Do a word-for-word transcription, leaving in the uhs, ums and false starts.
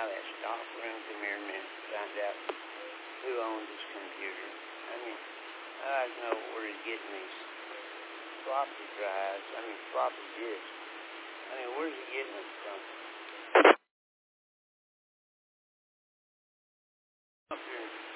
out of that stock room. Come here a minute. Find out who owns this computer. I mean, I'd like to know where he's getting these floppy drives. I mean, floppy disks. I mean, where's he getting them from? Up here.